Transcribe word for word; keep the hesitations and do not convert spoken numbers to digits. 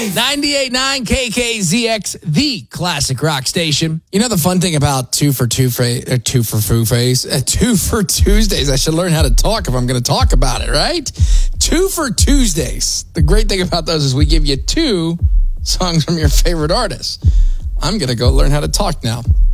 ninety-eight point nine K K Z X, the classic rock station. You know the fun thing about two for two fa- uh, two for foo face, uh, two for Tuesdays. I should learn how to talk if I'm going to talk about it, right? Two for Tuesdays. The great thing about those is we give you two songs from your favorite artists. I'm going to go learn how to talk now.